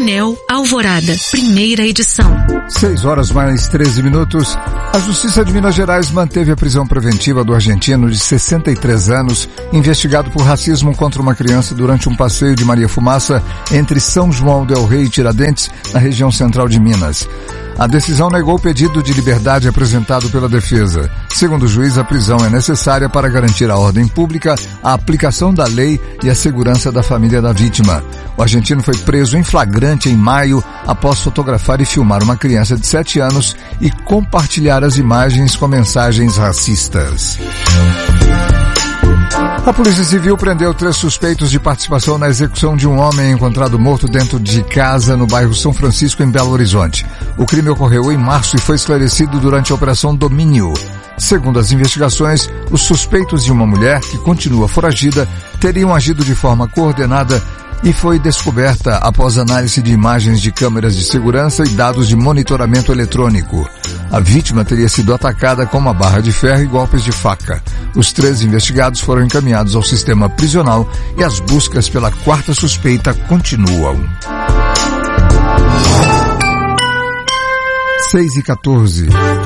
Painel Alvorada, primeira edição. 6:13. A Justiça de Minas Gerais manteve a prisão preventiva do argentino de 63 anos, investigado por racismo contra uma criança durante um passeio de Maria Fumaça entre São João del Rei e Tiradentes, na região central de Minas. A decisão negou o pedido de liberdade apresentado pela defesa. Segundo o juiz, a prisão é necessária para garantir a ordem pública, a aplicação da lei e a segurança da família da vítima. O argentino foi preso em flagrante em maio após fotografar e filmar uma criança de 7 anos e compartilhar as imagens com mensagens racistas. A Polícia Civil prendeu 3 suspeitos de participação na execução de um homem encontrado morto dentro de casa no bairro São Francisco, em Belo Horizonte. O crime ocorreu em março e foi esclarecido durante a Operação Domínio. Segundo as investigações, os suspeitos de uma mulher, que continua foragida, teriam agido de forma coordenada e foi descoberta após análise de imagens de câmeras de segurança e dados de monitoramento eletrônico. A vítima teria sido atacada com uma barra de ferro e golpes de faca. Os 3 investigados foram encaminhados ao sistema prisional e as buscas pela 4ª suspeita continuam. 6:14.